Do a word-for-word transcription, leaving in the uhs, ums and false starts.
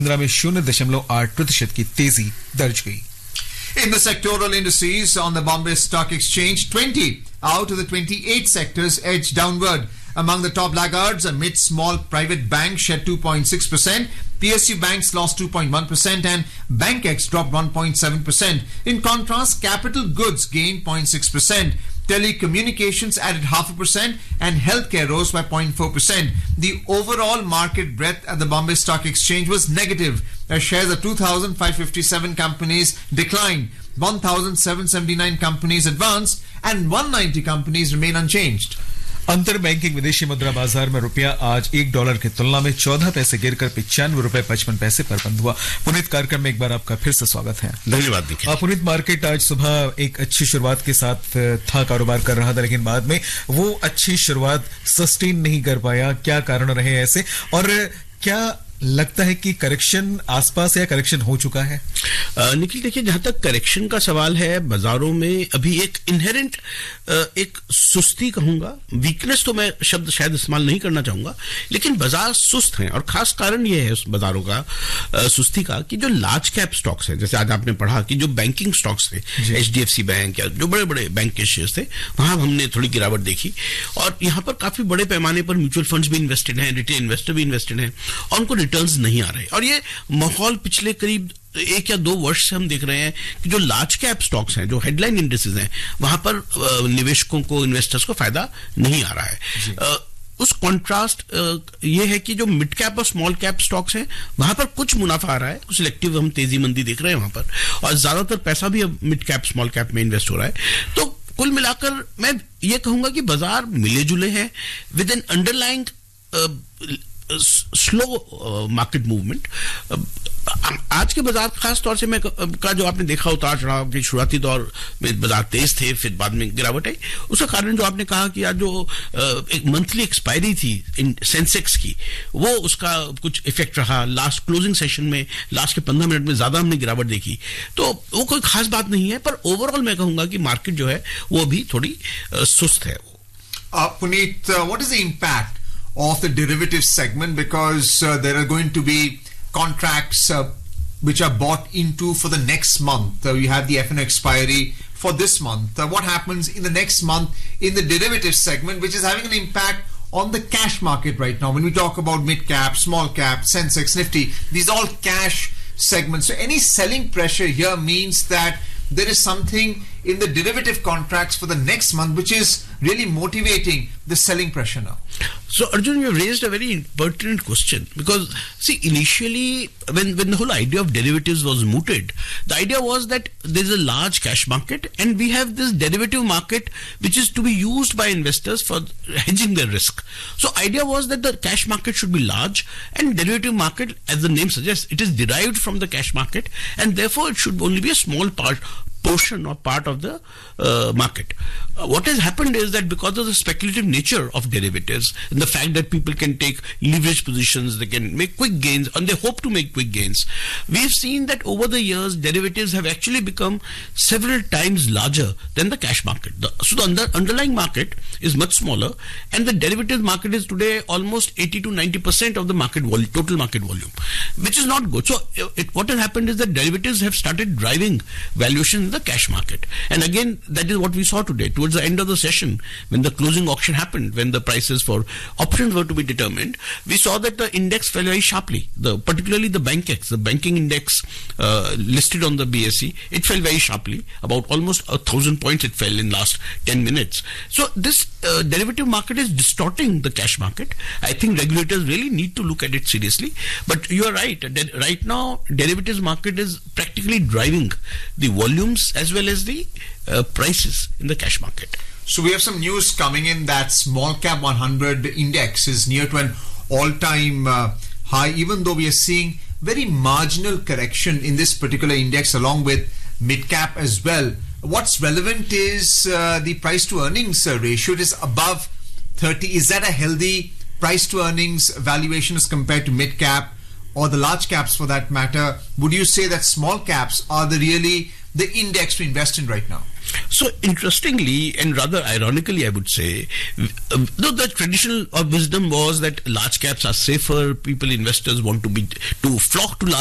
में शून्य दशमलव आठ प्रतिशत की तेजी दर्ज हुई। In the sectoral indices on the Bombay Stock Exchange, twenty out of the twenty-eight sectors edged downward. Among the top laggards, a mid-small private bank shed two point six percent, P S U banks lost two point one percent and BankX dropped one point seven percent. In contrast, capital goods gained zero point six percent. Telecommunications added half a percent and healthcare rose by zero point four percent. The overall market breadth at the Bombay Stock Exchange was negative as shares of two thousand five hundred fifty-seven companies declined, one thousand seven hundred seventy-nine companies advanced and one hundred ninety companies remain unchanged. अंतर banking विदेशी मुद्रा बाजार में रुपया आज एक dollar की तुलना में चौदह पैसे गिरकर पिचानवे रुपए पचपन पैसे पर बंद हुआ। पुनीत, कार्यक्रम में एक बार आपका फिर से स्वागत है। धन्यवाद। पुनीत, मार्केट आज सुबह एक अच्छी शुरुआत के साथ था, कारोबार कर रहा था, लेकिन बाद में वो अच्छी शुरुआत सस्टेन नहीं कर पाया। क्या कारण रहे ऐसे, और क्या लगता है कि करेक्शन आसपास या करेक्शन हो चुका है? निखिल, देखिए, जहां तक करेक्शन का सवाल है, बाजारों में अभी एक इनहेरेंट एक सुस्ती कहूंगा, वीकनेस तो मैं शब्द शायद इस्तेमाल नहीं करना चाहूंगा, लेकिन बाजार सुस्त हैं। और खास कारण यह है उस बाजारों का सुस्ती का कि जो लार्ज कैप स्टॉक्स हैं, जैसे आज आपने पढ़ा कि जो बैंकिंग स्टॉक्स थे, एचडीएफसी बैंक या जो बड़े बड़े बैंक के शेयर्स थे, वहां हमने थोड़ी गिरावट देखी। और यहां पर काफी बड़े पैमाने पर म्यूचुअल फंड्स भी इन्वेस्टेड हैं, रिटेल इन्वेस्टर भी इन्वेस्टेड हैं, और उनको रिटर्न्स नहीं आ रहे। और ये माहौल पिछले करीब एक या दो वर्ष से हम देख रहे हैं कि जो लार्ज कैप स्टॉक्स हैं, जो हेडलाइन इंडेक्सेस हैं, वहां पर निवेशकों को, इन्वेस्टर्स को फायदा नहीं आ रहा है। उस कॉन्ट्रास्ट ये है कि जो मिड कैप और स्मॉल कैप स्टॉक्स हैं, वहां पर कुछ मुनाफा आ रहा है, कुछ सिलेक्टिव हम तेजी मंदी देख रहे हैं वहां पर, और ज्यादातर पैसा भी अब मिड कैप स्मॉल कैप में इन्वेस्ट हो रहा है। तो कुल मिलाकर मैं ये कहूंगा कि बाजार मिले जुले हैं with N underlying slow market movement. आज के बाजार खास तौर से मैं का जो आपने देखा उतार चढ़ाव के शुरुआती दौर में बाजार तेज थे, फिर बाद में गिरावट आई। उसका कारण जो आपने कहा कि आज जो एक मंथली एक्सपायरी थी इन सेंसेक्स की, वो उसका कुछ इफेक्ट रहा। लास्ट क्लोजिंग सेशन में लास्ट के पंद्रह मिनट में ज्यादा हमने गिरावट देखी, तो वो कोई खास बात नहीं है, पर ओवरऑल मैं कहूंगा कि मार्केट जो है वो अभी थोड़ी सुस्त है। Puneet, what is the impact of the derivative segment, because uh, there are going to be contracts uh, which are bought into for the next month. Uh, we have the F N O expiry for this month. Uh, what happens in the next month in the derivative segment, which is having an impact on the cash market right now? When we talk about mid cap, small cap, Sensex, Nifty, these are all cash segments. So any selling pressure here means that there is something in the derivative contracts for the next month which is really motivating the selling pressure now. So Arjun, you have raised a very pertinent question, because see, initially when, when the whole idea of derivatives was mooted, the idea was that there is a large cash market and we have this derivative market which is to be used by investors for hedging their risk. So idea was that the cash market should be large, and derivative market, as the name suggests, it is derived from the cash market, and therefore it should only be a small part portion or part of the uh, market. Uh, what has happened is that because of the speculative nature of derivatives and the fact that people can take leverage positions, they can make quick gains, and they hope to make quick gains, we have seen that over the years derivatives have actually become several times larger than the cash market. The, so the under, underlying market is much smaller, and the derivatives market is today almost eighty to ninety percent of the market volume, total market volume, which is not good. So it, what has happened is that derivatives have started driving valuation in the cash market. And again, that is what we saw today. Towards the end of the session, when the closing auction happened, when the prices for options were to be determined, we saw that the index fell very sharply. The particularly the BankX, the banking index uh, listed on the B S E, it fell very sharply. About almost a thousand points it fell in last ten minutes. So this uh, derivative market is distorting the cash market. I think regulators really need to look at it seriously. But you are right. Right now, derivatives market is practically driving the volumes as well as the uh, prices in the cash market. So we have some news coming in that small cap one hundred index is near to an all-time uh, high, even though we are seeing very marginal correction in this particular index along with mid cap as well. What's relevant is uh, the price to earnings uh, ratio. It is above thirty. Is that a healthy price to earnings valuation as compared to mid cap or the large caps for that matter? Would you say that small caps are the really the index to invest in right now? So interestingly and rather ironically, I would say, uh, though the traditional uh, wisdom was that large caps are safer, people, investors want to be to flock to large